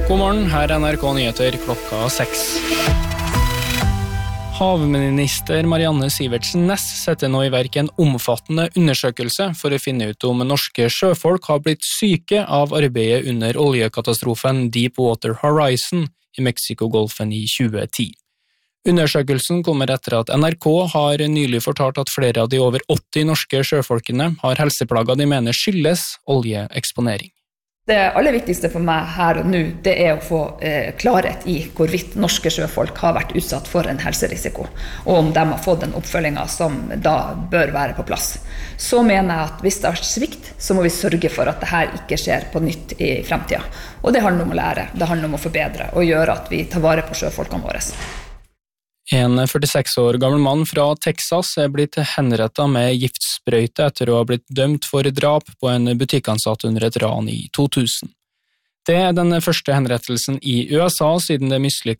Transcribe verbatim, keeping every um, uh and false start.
God morgen, her er N R K Nyheter klokka seks. Havminister Marianne Sivertsen Næss setter nå i verk en omfattende undersøkelse for å finne ut om norske sjøfolk har blitt syke av arbeidet under oljekatastrofen Deepwater Horizon i Mexiko-golfen i tjue ti. Undersøkelsen kommer etter at N R K har nylig fortalt at flere av de over åtti norske sjøfolkene har helseplager de mener skyldes oljeeksponering. Det aller viktigste for meg her og nå, det er å få eh, klarhet i hvorvidt norske sjøfolk har vært utsatt for en helserisiko, og om de har fått den oppfølgingen som da bør være på plass. Så mener jeg at hvis det har vært svikt, så må vi sørge for at dette ikke skjer på nytt i fremtiden. Og det handler om å lære, det handler om å forbedre, og gjøre at vi tar vare på sjøfolkene våre. En førtiseks år gammel mann fra Texas er blitt henrettet med giftsprøyte etter å ha blitt dømt for drap på en butikkansatt under et ran i to tusen. Det er den første henrettelsen i U S A siden det mislykket